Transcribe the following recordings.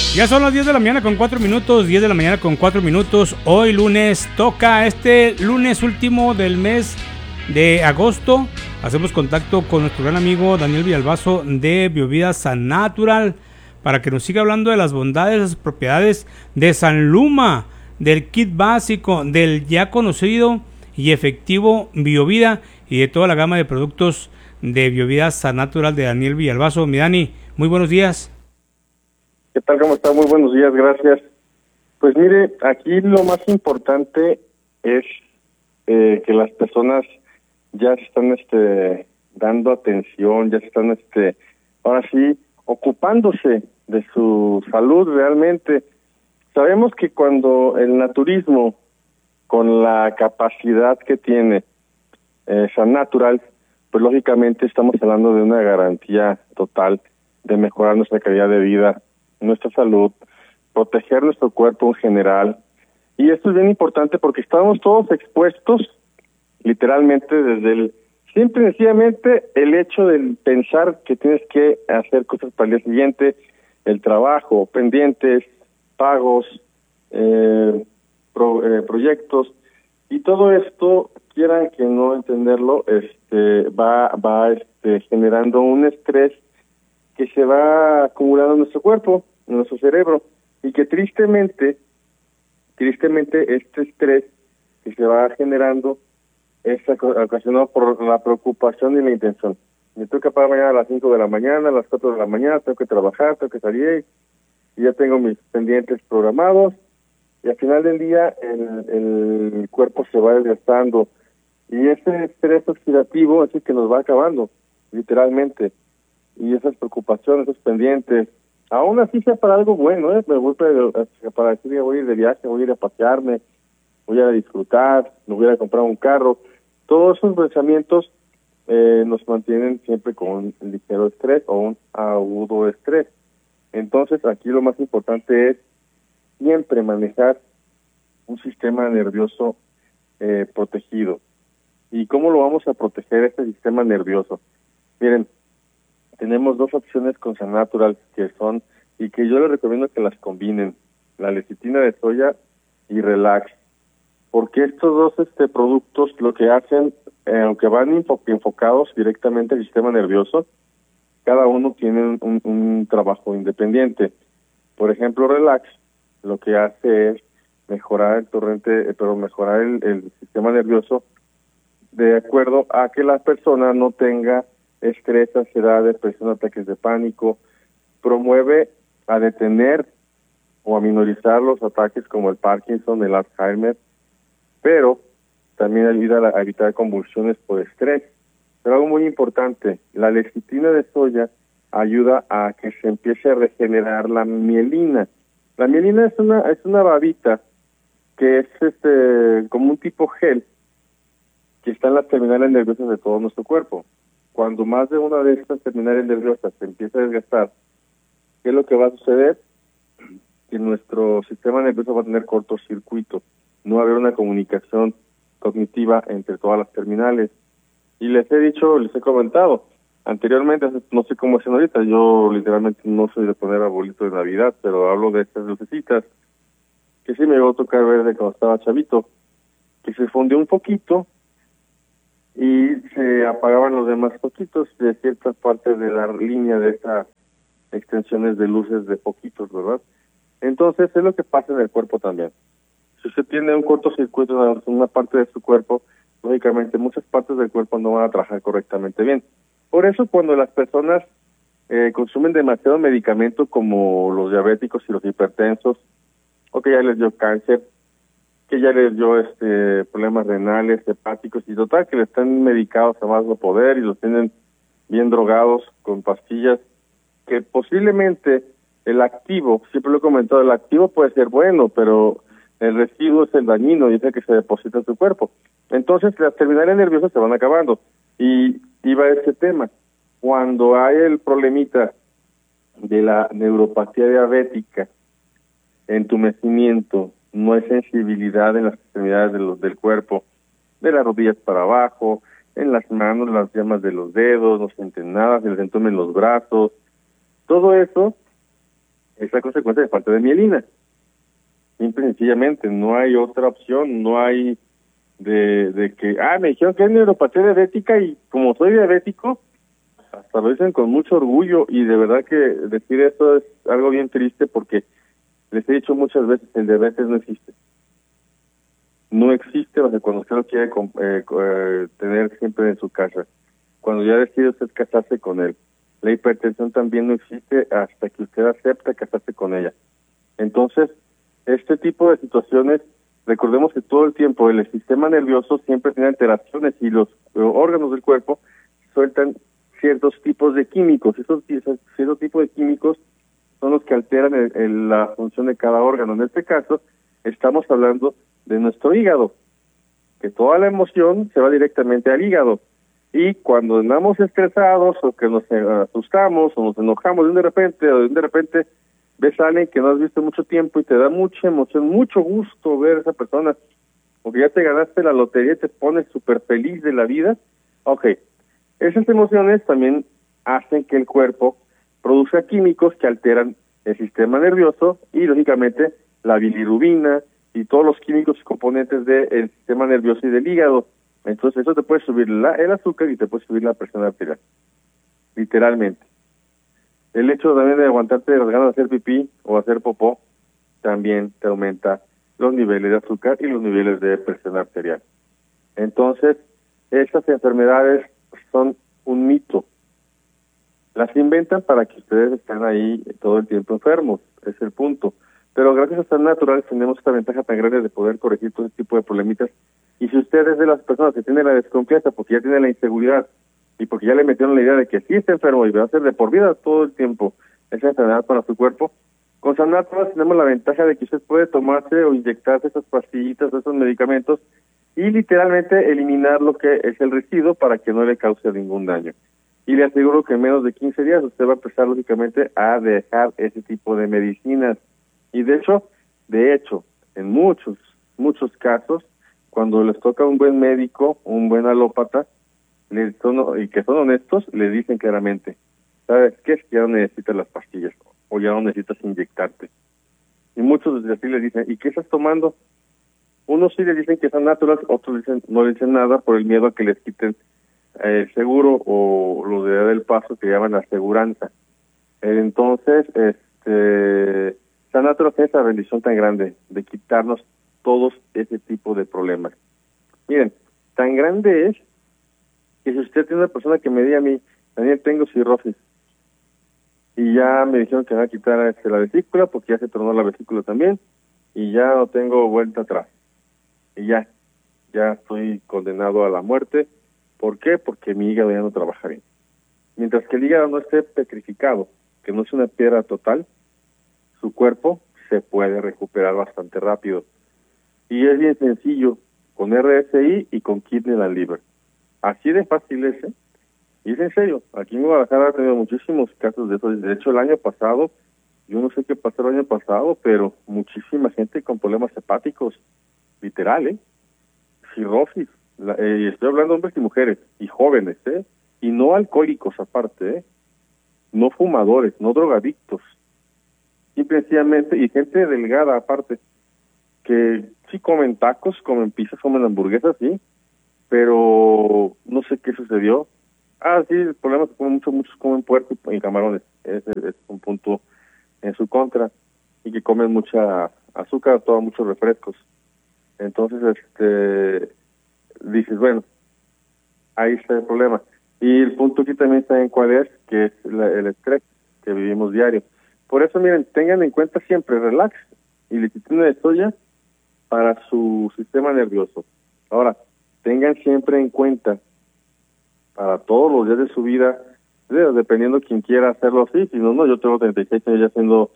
Ya son las 10 de la mañana con 4 minutos, 10 de la mañana con 4 minutos. Hoy lunes toca, este lunes último del mes de agosto. Hacemos contacto con nuestro gran amigo Daniel Villalbazo de Biovida San Natural para que nos siga hablando de las bondades, las propiedades de San Luma, del kit básico, del ya conocido y efectivo Biovida y de toda la gama de productos de Biovida San Natural de Daniel Villalbazo. Mi Dani, muy buenos días. ¿Qué tal? ¿Cómo está? Muy buenos días, gracias. Pues mire, aquí lo más importante es que las personas ya se están dando atención, ya se están ahora sí ocupándose de su salud realmente. Sabemos que cuando el naturismo, con la capacidad que tiene San Natural, pues lógicamente estamos hablando de una garantía total de mejorar nuestra calidad de vida, nuestra salud, proteger nuestro cuerpo en general. Y esto es bien importante porque estamos todos expuestos, literalmente, desde el simple y sencillamente el hecho de pensar que tienes que hacer cosas para el día siguiente, el trabajo, pendientes, pagos, proyectos, y todo esto, quieran que no entenderlo, va generando un estrés que se va acumulando en nuestro cuerpo, en nuestro cerebro, y que tristemente este estrés que se va generando es ocasionado por la preocupación y la intención. Me tengo que parar mañana a las 5 de la mañana, a las 4 de la mañana, tengo que trabajar, tengo que salir, y ya tengo mis pendientes programados, y al final del día el cuerpo se va desgastando, y ese estrés oxidativo es el que nos va acabando, literalmente. Y esas preocupaciones, esos pendientes, aún así sea para algo bueno, me voy para decir que voy a ir de viaje, voy a ir a pasearme, voy a disfrutar, me voy a comprar un carro, todos esos pensamientos nos mantienen siempre con un ligero estrés o un agudo estrés. Entonces aquí lo más importante es siempre manejar un sistema nervioso protegido. ¿Y cómo lo vamos a proteger este sistema nervioso? Miren, tenemos dos opciones con San Natural que son, y que yo les recomiendo que las combinen, la lecitina de soya y Relax, porque estos dos productos lo que hacen, aunque van enfocados directamente al sistema nervioso, cada uno tiene un trabajo independiente. Por ejemplo, Relax lo que hace es mejorar mejorar el sistema nervioso de acuerdo a que la persona no tenga estrés, ansiedad, depresión, ataques de pánico. Promueve a detener o a minorizar los ataques como el Parkinson, el Alzheimer, pero también ayuda a evitar convulsiones por estrés. Pero algo muy importante, la lecitina de soya ayuda a que se empiece a regenerar la mielina. La mielina es una babita que es como un tipo gel que está en las terminales nerviosas de todo nuestro cuerpo. Cuando más de una de estas terminales nerviosas se empieza a desgastar, ¿qué es lo que va a suceder? Que nuestro sistema nervioso va a tener cortocircuito, no va a haber una comunicación cognitiva entre todas las terminales. Y les he comentado anteriormente, no sé cómo es ahorita, yo literalmente no soy de poner arbolitos de Navidad, pero hablo de estas lucecitas, que sí me iba a tocar ver de cuando estaba chavito, que se fundió un poquito, y se apagaban los demás poquitos de ciertas partes de la línea de estas extensiones de luces de poquitos, ¿verdad? Entonces es lo que pasa en el cuerpo también. Si usted tiene un cortocircuito en una parte de su cuerpo, lógicamente muchas partes del cuerpo no van a trabajar correctamente bien. Por eso cuando las personas consumen demasiado medicamento, como los diabéticos y los hipertensos, o que ya les dio cáncer, que ya les dio problemas renales, hepáticos, y total que le están medicados a más no poder y los tienen bien drogados con pastillas, que posiblemente el activo, siempre lo he comentado, el activo puede ser bueno, pero el residuo es el dañino y es el que se deposita en tu cuerpo. Entonces las terminales nerviosas se van acabando. Y iba ese tema. Cuando hay el problemita de la neuropatía diabética, entumecimiento, no hay sensibilidad en las extremidades del cuerpo, de las rodillas para abajo, en las manos, las yemas de los dedos, no sienten nada, se les entumen los brazos, todo eso Es la consecuencia de falta de mielina. Simple y sencillamente, no hay otra opción, no hay de que, me dijeron que es neuropatía diabética y como soy diabético, hasta lo dicen con mucho orgullo y de verdad que decir esto es algo bien triste porque les he dicho muchas veces, el diabetes no existe. No existe, o sea, cuando usted lo quiere tener siempre en su casa. Cuando ya decide usted casarse con él. La hipertensión también no existe hasta que usted acepta casarse con ella. Entonces, este tipo de situaciones, recordemos que todo el tiempo el sistema nervioso siempre tiene alteraciones y los órganos del cuerpo sueltan ciertos tipos de químicos. Esos ciertos tipos de químicos son los que alteran la función de cada órgano. En este caso, estamos hablando de nuestro hígado, que toda la emoción se va directamente al hígado. Y cuando andamos estresados o que nos asustamos o nos enojamos de repente ves a alguien que no has visto mucho tiempo y te da mucha emoción, mucho gusto ver a esa persona, porque ya te ganaste la lotería y te pones súper feliz de la vida. Esas emociones también hacen que el cuerpo produzca químicos que alteran el sistema nervioso y, lógicamente, la bilirrubina y todos los químicos y componentes del sistema nervioso y del hígado. Entonces, eso te puede subir el azúcar y te puede subir la presión arterial, literalmente. El hecho también de aguantarte las ganas de hacer pipí o hacer popó también te aumenta los niveles de azúcar y los niveles de presión arterial. Entonces, estas enfermedades son un mito. Las inventan para que ustedes estén ahí todo el tiempo enfermos, es el punto. Pero gracias a San Natural tenemos esta ventaja tan grande de poder corregir todo ese tipo de problemitas. Y si usted es de las personas que tiene la desconfianza porque ya tiene la inseguridad y porque ya le metieron la idea de que sí está enfermo y va a ser de por vida todo el tiempo esa enfermedad para su cuerpo, con San Natural tenemos la ventaja de que usted puede tomarse o inyectarse esas pastillitas, esos medicamentos y literalmente eliminar lo que es el residuo para que no le cause ningún daño. Y le aseguro que en menos de 15 días usted va a empezar lógicamente a dejar ese tipo de medicinas. Y de hecho, en muchos casos, cuando les toca un buen médico, un buen alópata, y que son honestos, le dicen claramente, ¿sabes qué? Es que ya no necesitas las pastillas o ya no necesitas inyectarte. Y muchos así le dicen, ¿y qué estás tomando? Unos sí le dicen que son naturales, otros no le dicen nada por el miedo a que les quiten el seguro o lo de del paso que llaman la aseguranza. Entonces, San Natural tiene esa bendición tan grande de quitarnos todos ese tipo de problemas. Miren, tan grande es que si usted tiene una persona que me diga a mí, Daniel, tengo cirrosis, y ya me dijeron que me va a quitar la vesícula porque ya se tornó la vesícula también, y ya no tengo vuelta atrás, y ya estoy condenado a la muerte. ¿Por qué? Porque mi hígado ya no trabaja bien. Mientras que el hígado no esté petrificado, que no es una piedra total, su cuerpo se puede recuperar bastante rápido. Y es bien sencillo, con RSI y con Kidney and Liver. Así de fácil es, ¿eh? Y es en serio, aquí en Guadalajara he tenido muchísimos casos de eso. De hecho, el año pasado, yo no sé qué pasó el año pasado, pero muchísima gente con problemas hepáticos, literal, cirrosis. Y estoy hablando de hombres y mujeres, y jóvenes, y no alcohólicos aparte, no fumadores, no drogadictos, simplemente, y gente delgada aparte, que sí comen tacos, comen pizzas, comen hamburguesas, sí, pero no sé qué sucedió. Sí, el problema es que muchos comen puerco y camarones, ese es un punto en su contra, y que comen mucha azúcar, todos muchos refrescos. Entonces, dices, bueno, ahí está el problema. Y el punto aquí también está en cuál es, que es el estrés que vivimos diario. Por eso, miren, tengan en cuenta siempre relax y lecitina de soya para su sistema nervioso. Ahora, tengan siempre en cuenta para todos los días de su vida, dependiendo quien quiera hacerlo así, si no, yo tengo 36 años ya haciendo,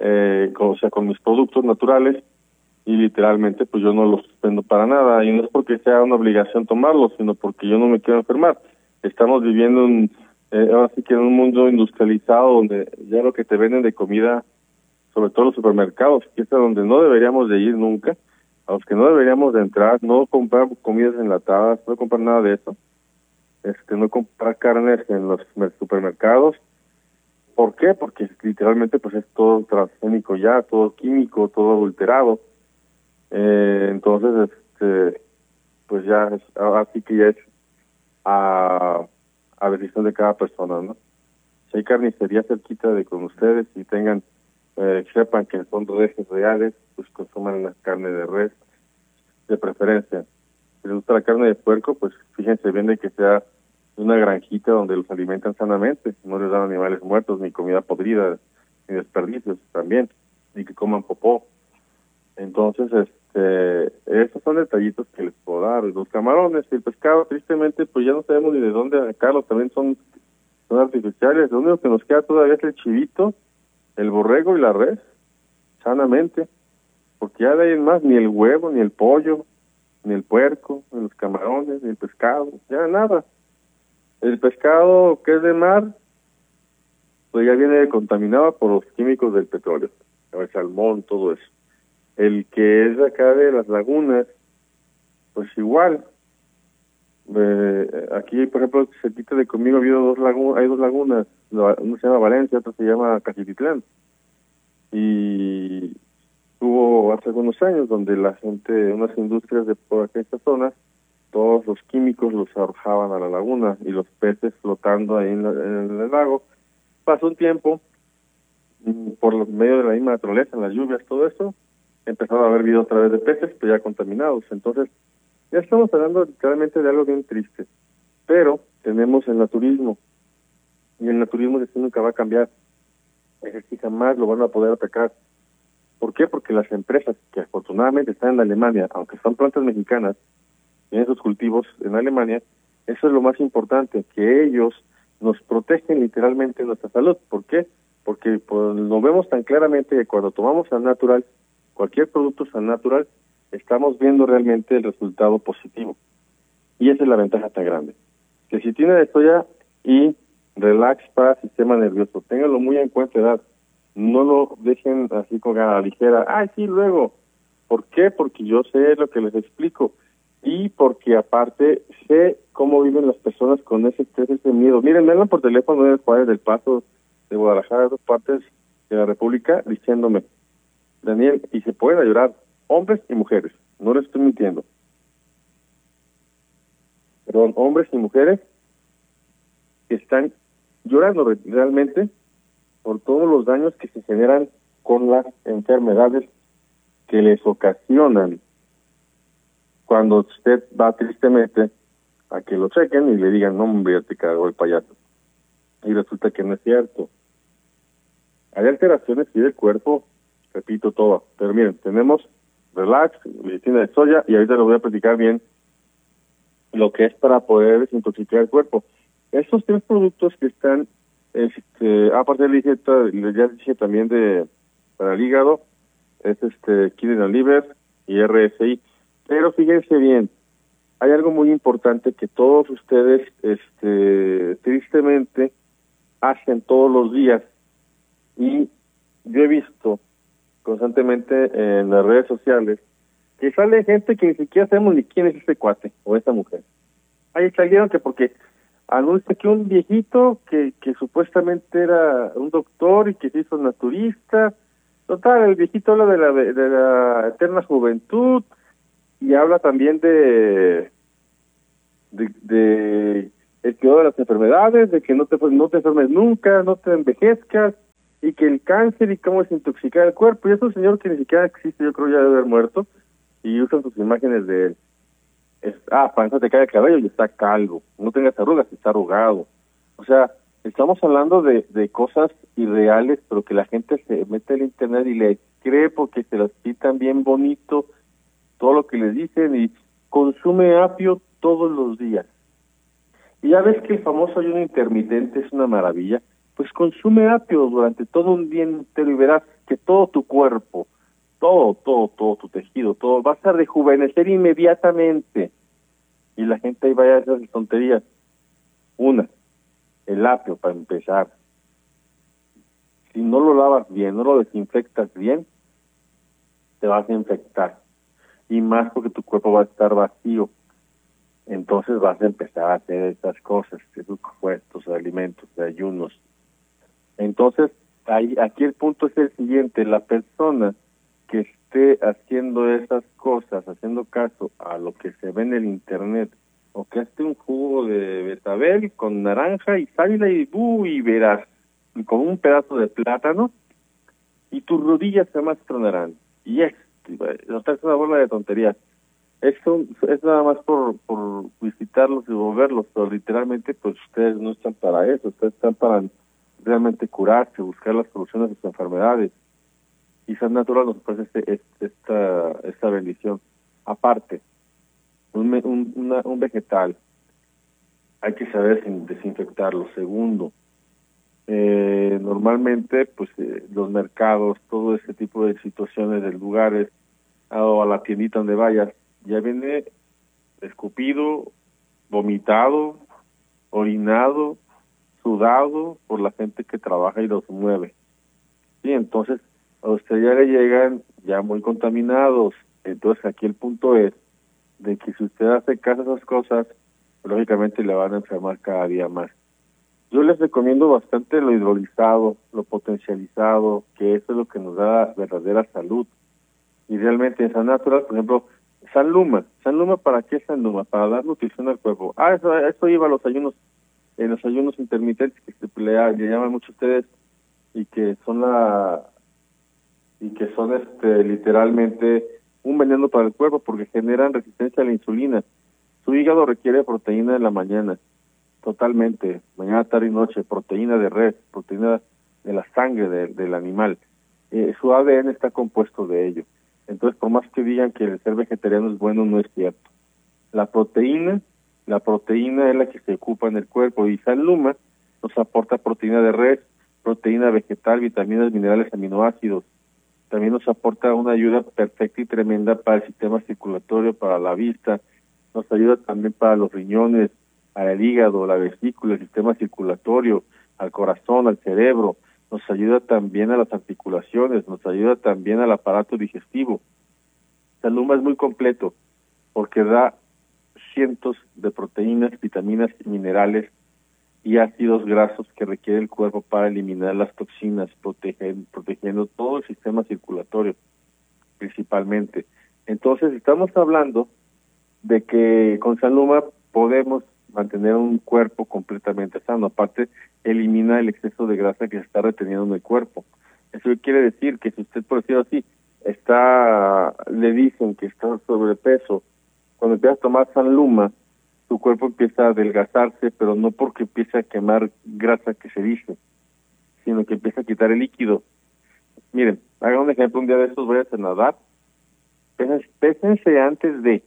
con mis productos naturales, y literalmente pues yo no los suspendo para nada, y no es porque sea una obligación tomarlos, sino porque yo no me quiero enfermar. Estamos viviendo ahora sí que en un mundo industrializado donde ya lo que te venden de comida, sobre todo los supermercados, que es a donde no deberíamos de ir nunca, a los que no deberíamos de entrar, no comprar comidas enlatadas, no comprar nada de eso, no comprar carnes en los supermercados, ¿Por qué? Porque literalmente pues es todo transgénico ya, todo químico, todo adulterado. Entonces, pues ya es, ahora sí que ya es a decisión de cada persona, ¿no? Si hay carnicería cerquita de con ustedes y tengan, sepan que son reses reales, pues consuman la carne de res, de preferencia. Si les gusta la carne de puerco, pues fíjense bien de que sea una granjita donde los alimentan sanamente, no les dan animales muertos, ni comida podrida, ni desperdicios también, ni que coman popó. Entonces, esos son detallitos que les puedo dar. Los camarones y el pescado, tristemente, pues ya no sabemos ni de dónde sacarlos, también son artificiales. Lo único que nos queda todavía es el chivito, el borrego y la res, sanamente, porque ya de ahí en más, ni el huevo, ni el pollo, ni el puerco, ni los camarones, ni el pescado, ya nada. El pescado que es de mar, pues ya viene contaminado por los químicos del petróleo, el salmón, todo eso. El que es de acá de las lagunas, pues igual. Aquí, por ejemplo, cerquita de conmigo hay dos lagunas, una se llama Valencia, otra se llama Cajititlán. Y hubo hace algunos años donde la gente, unas industrias de por acá esta zona, todos los químicos los arrojaban a la laguna y los peces flotando ahí en el lago. Pasó un tiempo, por medio de la misma naturaleza, en las lluvias, todo eso, empezaron a haber vida otra vez de peces, pero ya contaminados. Entonces, ya estamos hablando literalmente de algo bien triste. Pero tenemos el naturismo, y el naturismo de nunca va a cambiar. Es decir, jamás lo van a poder atacar. ¿Por qué? Porque las empresas que afortunadamente están en Alemania, aunque son plantas mexicanas, tienen sus cultivos en Alemania, eso es lo más importante, que ellos nos protegen literalmente nuestra salud. ¿Por qué? Porque pues, lo vemos tan claramente que cuando tomamos al natural, cualquier producto al natural, estamos viendo realmente el resultado positivo. Y esa es la ventaja tan grande. Que si tiene de soya y relax para sistema nervioso, ténganlo muy en cuenta, edad. No lo dejen así con la ligera. Ay, sí, luego. ¿Por qué? Porque yo sé lo que les explico. Y porque aparte sé cómo viven las personas con ese estrés, ese miedo. Miren, me hablan por teléfono de Juárez del Paso, de Guadalajara, de dos partes de la República, diciéndome, Daniel, y se pueden llorar, hombres y mujeres, no les estoy mintiendo. Perdón, hombres y mujeres que están llorando realmente por todos los daños que se generan con las enfermedades que les ocasionan cuando usted va tristemente a que lo chequen y le digan, no, hombre, ya te cagó el payaso. Y resulta que no es cierto. Hay alteraciones sí del cuerpo, repito todo, pero miren, tenemos relax, medicina de soya, y ahorita les voy a platicar bien lo que es para poder desintoxicar el cuerpo. Estos tres productos que están, aparte ya dije también para el hígado, es Kidney Liver y RSI. Pero fíjense bien, hay algo muy importante que todos ustedes, tristemente, hacen todos los días. Y yo he visto constantemente en las redes sociales que sale gente que ni siquiera sabemos ni quién es este cuate o esta mujer. Ahí salieron que porque anuncia que un viejito que supuestamente era un doctor y que se hizo naturista. Total, el viejito habla de la eterna juventud y habla también de el cuidado de las enfermedades, de que no te enfermes nunca, no te envejezcas, y que el cáncer y cómo desintoxicar el cuerpo. Y es un señor que ni siquiera existe, yo creo ya debe haber muerto, y usan sus imágenes de él. Panza, te cae el cabello y está calvo. No tengas arrugas, está arrugado. O sea, estamos hablando de cosas irreales, pero que la gente se mete en internet y le cree porque se las pitan bien bonito, todo lo que les dicen, y consume apio todos los días. Y ya ves que el famoso ayuno intermitente es una maravilla. Pues consume apio durante todo un día entero y verás que todo tu cuerpo, todo tu tejido, todo vas a rejuvenecer inmediatamente. Y la gente ahí vaya a esas tonterías. Una, el apio para empezar. Si no lo lavas bien, no lo desinfectas bien, te vas a infectar. Y más porque tu cuerpo va a estar vacío. Entonces vas a empezar a hacer estas cosas, esos compuestos, alimentos, de ayunos. Entonces, aquí el punto es el siguiente: la persona que esté haciendo esas cosas, haciendo caso a lo que se ve en el internet, o que hace un jugo de betabel con naranja y sábila y verás, y con un pedazo de plátano, y tus rodillas jamás tronarán. Y no es una bola de tonterías. Eso es nada más por visitarlos y volverlos, pero literalmente pues ustedes no están para eso, ustedes están para realmente curarse, buscar las soluciones a sus enfermedades. Y San Natural nos ofrece esta bendición. Aparte, un vegetal, hay que saber desinfectarlo. Segundo, normalmente pues los mercados, todo ese tipo de situaciones de lugares, o a la tiendita donde vayas, ya viene escupido, vomitado, orinado, sudado por la gente que trabaja y los mueve. Sí, entonces a usted ya le llegan ya muy contaminados. Entonces aquí el punto es de que si usted hace caso a esas cosas, lógicamente le van a enfermar cada día más. Yo les recomiendo bastante lo hidrolizado, lo potencializado, que eso es lo que nos da verdadera salud. Y realmente en San Natural, por ejemplo, San Luma, ¿para qué San Luma? Para dar nutrición al cuerpo. Eso iba a los ayunos, en los ayunos intermitentes que le llaman mucho a ustedes, y que son literalmente un veneno para el cuerpo porque generan resistencia a la insulina. Su hígado requiere proteína en la mañana, totalmente, mañana, tarde y noche, proteína de res, proteína de la sangre del animal. Su ADN está compuesto de ello. Entonces, por más que digan que el ser vegetariano es bueno, no es cierto. La proteína es la que se ocupa en el cuerpo, y San Luma nos aporta proteína de res, proteína vegetal, vitaminas, minerales, aminoácidos. También nos aporta una ayuda perfecta y tremenda para el sistema circulatorio, para la vista. Nos ayuda también para los riñones, al hígado, la vesícula, el sistema circulatorio, al corazón, al cerebro. Nos ayuda también a las articulaciones, nos ayuda también al aparato digestivo. San Luma es muy completo porque da cientos de proteínas, vitaminas y minerales y ácidos grasos que requiere el cuerpo para eliminar las toxinas, protegiendo todo el sistema circulatorio, principalmente. Entonces, estamos hablando de que con San Luma podemos mantener un cuerpo completamente sano. Aparte, elimina el exceso de grasa que se está reteniendo en el cuerpo. Eso quiere decir que si usted, por decirlo así, le dicen que está sobrepeso, cuando empieza a tomar San Luma, su cuerpo empieza a adelgazarse, pero no porque empiece a quemar grasa que se dice, sino que empieza a quitar el líquido. Miren, hagan un ejemplo: un día de estos vayan a nadar, pésense antes de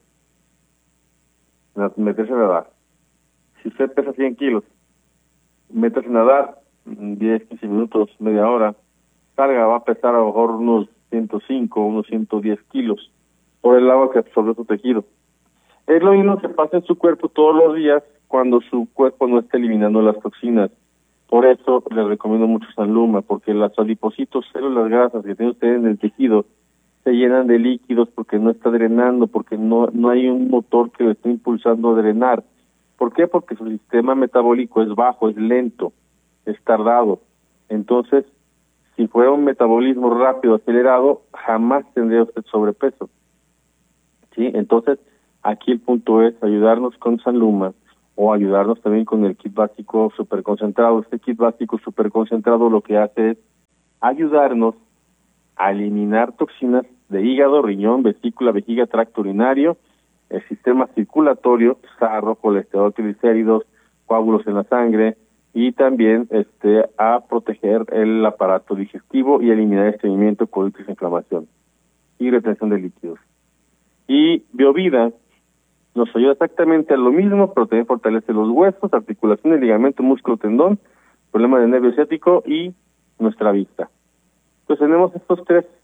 meterse a nadar. Si usted pesa 100 kilos, métase a nadar 10, 15 minutos, media hora, salga, va a pesar a lo mejor unos 105, unos 110 kilos, por el agua que absorbe su tejido. Es lo mismo que pasa en su cuerpo todos los días cuando su cuerpo no está eliminando las toxinas. Por eso les recomiendo mucho San Luma, porque las adipocitos, células grasas que tiene usted en el tejido, se llenan de líquidos porque no está drenando, porque no hay un motor que lo esté impulsando a drenar. ¿Por qué? Porque su sistema metabólico es bajo, es lento, es tardado. Entonces, si fuera un metabolismo rápido, acelerado, jamás tendría usted sobrepeso. ¿Sí? Entonces, aquí el punto es ayudarnos con San Luma, o ayudarnos también con el kit básico superconcentrado. Este kit básico superconcentrado lo que hace es ayudarnos a eliminar toxinas de hígado, riñón, vesícula, vejiga, tracto urinario, el sistema circulatorio, sarro, colesterol, triglicéridos, coágulos en la sangre, y también a proteger el aparato digestivo y eliminar estreñimiento, colitis, inflamación y retención de líquidos. Y Biovida nos ayuda exactamente a lo mismo, pero también fortalece los huesos, articulaciones, ligamento, músculo, tendón, problema de nervio ciático y nuestra vista. Entonces tenemos estos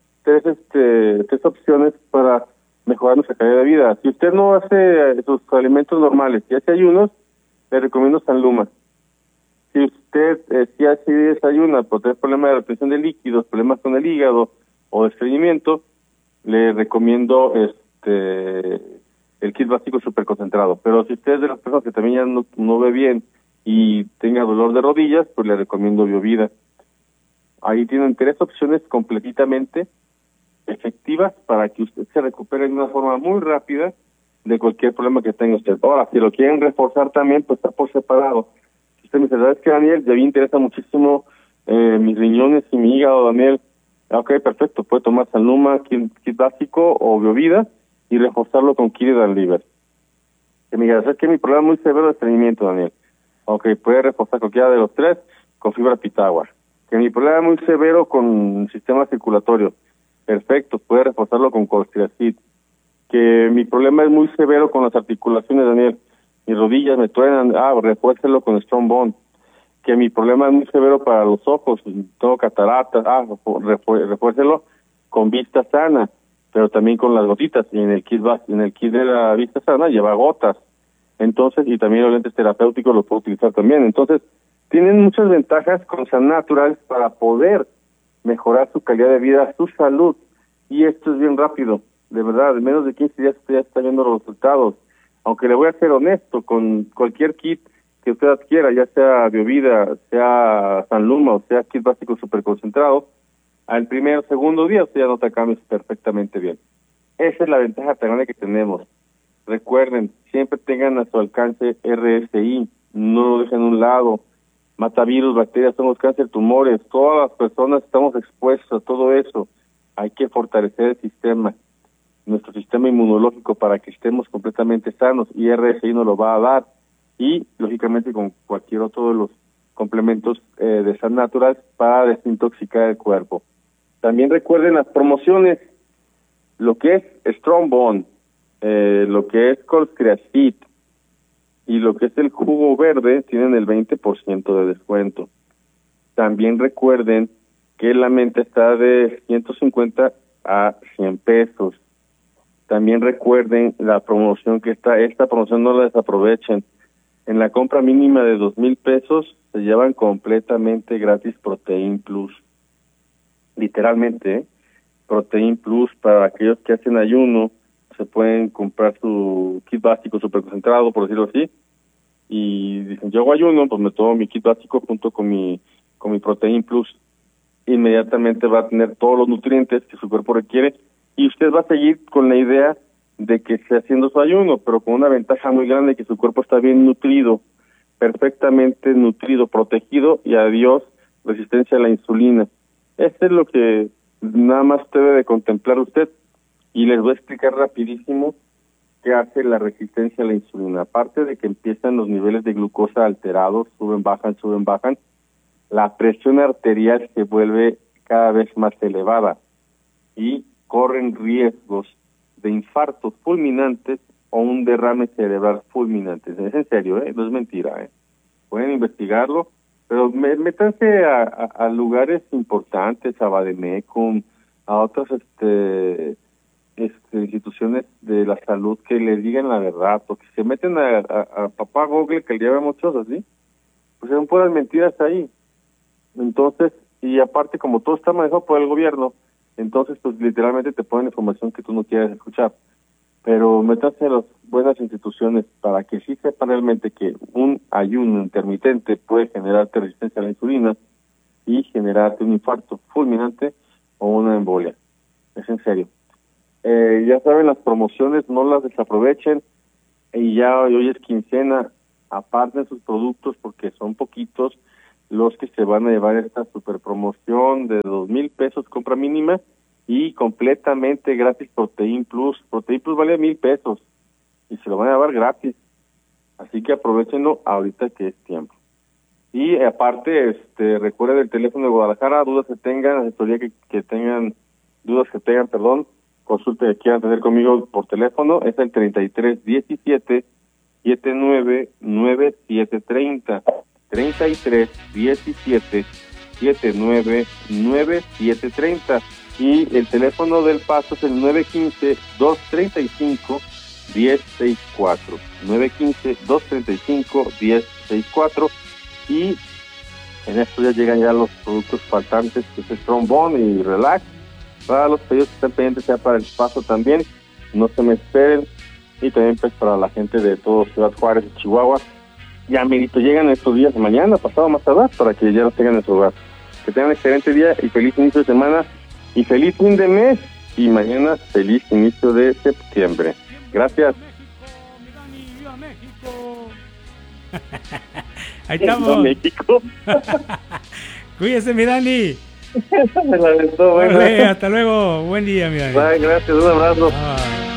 tres opciones para mejorar nuestra calidad de vida. Si usted no hace sus alimentos normales y hace ayunos, le recomiendo San Luma. Si usted si hace desayuna por tener problemas de retención de líquidos, problemas con el hígado o de estreñimiento, le recomiendo el kit básico superconcentrado. Pero si usted es de las personas que también ya no ve bien y tenga dolor de rodillas, pues le recomiendo Biovida. Ahí tienen 3 opciones completamente efectivas para que usted se recupere de una forma muy rápida de cualquier problema que tenga usted. Ahora, si lo quieren reforzar también, pues está por separado. Si usted me dice, ¿sabes qué, Daniel? Ya me interesa muchísimo mis riñones y mi hígado, Daniel. Ok, perfecto, puede tomar Sanluma, kit básico o Biovida y reforzarlo con Kiridan Liver. Que me diga, ¿sabes qué? Mi problema es muy severo de estreñimiento, Daniel. Ok, puede reforzar cualquiera de los 3 con fibra pitagua. Que mi problema es muy severo con sistema circulatorio. Perfecto, puede reforzarlo con colchicid. Que mi problema es muy severo con las articulaciones, Daniel. Mis rodillas me truenan, refuércelo con Strong Bone. Que mi problema es muy severo para los ojos, tengo cataratas, refuércelo con Vista Sana, pero también con las gotitas. Y en el kit de la Vista Sana lleva gotas. Entonces, y también los lentes terapéuticos los puedo utilizar también. Entonces, tienen muchas ventajas con San Natural para poder mejorar su calidad de vida, su salud. Y esto es bien rápido, de verdad, en menos de 15 días usted ya está viendo los resultados. Aunque le voy a ser honesto, con cualquier kit que usted adquiera, ya sea Biovida, sea Sanluma o sea kit básico super concentrado, al primer o segundo día usted ya nota cambios perfectamente bien. Esa es la ventaja tan grande que tenemos. Recuerden, siempre tengan a su alcance RSI, no lo dejen a un lado. Mata virus, bacterias, somos cáncer, tumores, todas las personas estamos expuestos a todo eso. Hay que fortalecer el sistema, nuestro sistema inmunológico para que estemos completamente sanos y RSI nos lo va a dar. Y, lógicamente, con cualquier otro de los complementos de San Natural para desintoxicar el cuerpo. También recuerden las promociones, lo que es Strong Bone, lo que es Colchicid y lo que es el jugo verde tienen el 20% de descuento. También recuerden que la menta está de 150 a 100 pesos. También recuerden la promoción que esta promoción no la desaprovechen. En la compra mínima de 2,000 pesos se llevan completamente gratis Protein Plus. Literalmente, Protein Plus para aquellos que hacen ayuno, se pueden comprar su kit básico super concentrado, por decirlo así, y dicen, yo hago ayuno, pues me tomo mi kit básico junto con mi Protein Plus. Inmediatamente va a tener todos los nutrientes que su cuerpo requiere y usted va a seguir con la idea de que esté haciendo su ayuno, pero con una ventaja muy grande, que su cuerpo está bien nutrido, perfectamente nutrido, protegido, y adiós resistencia a la insulina. Eso es lo que nada más debe de contemplar usted, y les voy a explicar rapidísimo qué hace la resistencia a la insulina. Aparte de que empiezan los niveles de glucosa alterados, suben, bajan, la presión arterial se vuelve cada vez más elevada y corren riesgos de infartos fulminantes o un derrame cerebral fulminante. Es en serio, no es mentira. Pueden investigarlo, pero métanse a lugares importantes, a Bademecum, a otras instituciones de la salud que les digan la verdad, porque se meten a papá Google, que le lleva muchos así, pues son puras mentiras ahí. Entonces, y aparte, como todo está manejado por el gobierno, entonces pues literalmente te ponen información que tú no quieres escuchar. Pero métanse a las buenas instituciones para que sí sepan realmente que un ayuno intermitente puede generarte resistencia a la insulina y generarte un infarto fulminante o una embolia. Es en serio. Ya saben, las promociones no las desaprovechen, y ya hoy es quincena, aparten sus productos porque son poquitos los que se van a llevar esta super promoción de 2,000 pesos compra mínima y completamente gratis Protein Plus. Protein Plus vale 1,000 pesos y se lo van a llevar gratis, así que aprovechenlo ahorita que es tiempo. Y aparte, recuerden el teléfono de Guadalajara, dudas que tengan, asesoría que tengan, consulte que quieran tener conmigo por teléfono, es el 3317 799730, 3317 799730, y el teléfono del Paso es el 915-235-1064, 915-235-1064, y en esto ya llegan ya los productos faltantes, que es Strong Bone y Relax. Para los pedidos que están pendientes, sea para el Paso también, no se me esperen, y también pues para la gente de todo Ciudad Juárez y Chihuahua, ya merito llegan estos días, mañana, pasado, más tarde, para que ya los tengan en su hogar. Que tengan un excelente día y feliz inicio de semana y feliz fin de mes y mañana feliz inicio de septiembre. Gracias. ¡Viva México! Ahí estamos. ¡Viva México! Cuídese, mi Dani. Me la aventó, bueno. Hasta luego. Buen día, mi Dani. Bye, gracias. Un abrazo. Bye.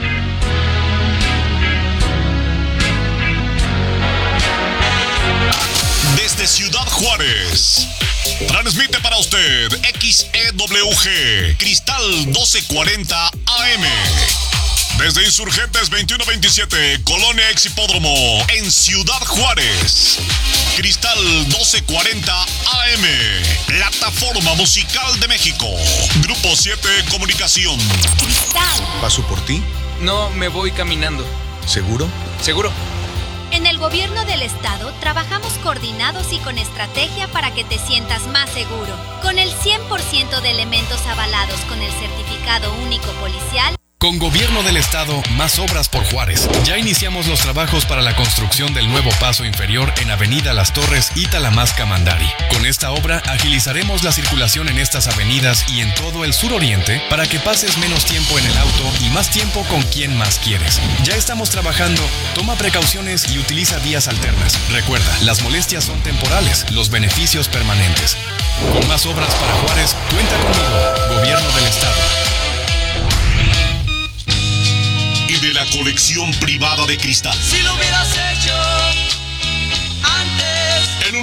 Desde Ciudad Juárez, transmite para usted XEWG Cristal 1240 AM. Desde Insurgentes 2127, Colonia Exhipódromo, en Ciudad Juárez. Cristal 1240 AM, plataforma musical de México. Grupo 7 Comunicación. Cristal. ¿Paso por ti? No, me voy caminando. ¿Seguro? ¿Seguro? En el gobierno del estado trabajamos coordinados y con estrategia para que te sientas más seguro. Con el 100% de elementos avalados con el certificado único policial. Con Gobierno del Estado, más obras por Juárez. Ya iniciamos los trabajos para la construcción del nuevo paso inferior en Avenida Las Torres y Talamasca-Mandari. Con esta obra agilizaremos la circulación en estas avenidas y en todo el suroriente para que pases menos tiempo en el auto y más tiempo con quien más quieres. Ya estamos trabajando, toma precauciones y utiliza vías alternas. Recuerda, las molestias son temporales, los beneficios permanentes. Con más obras para Juárez, cuenta conmigo, Gobierno del Estado. Y de la colección privada de Cristal. Si lo hubieras hecho